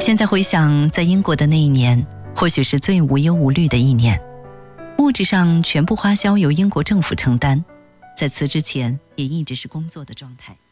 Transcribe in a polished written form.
现在回想，在英国的那一年，或许是最无忧无虑的一年，物质上全部花销由英国政府承担，在此之前也一直是工作的状态。